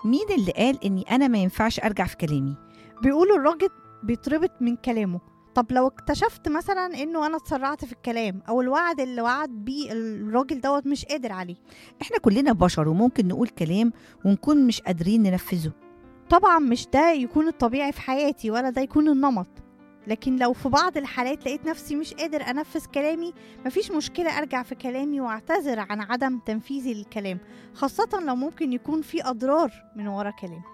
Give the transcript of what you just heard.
مين اللي قال إني أنا ما ينفعش أرجع في كلامي؟ بيقولوا الراجل بيتربط من كلامه. طب لو اكتشفت مثلا انه انا اتسرعت في الكلام، او الوعد اللي وعد بيه الراجل دوت مش قادر عليه؟ إحنا كلنا بشر وممكن نقول كلام ونكون مش قادرين ننفذه. طبعا مش ده يكون الطبيعي في حياتي، ولا ده يكون النمط. لكن لو في بعض الحالات لقيت نفسي مش قادر انفذ كلامي، مفيش مشكلة ارجع في كلامي واعتذر عن عدم تنفيذي للكلام، خاصة لو ممكن يكون في اضرار من ورا كلامي.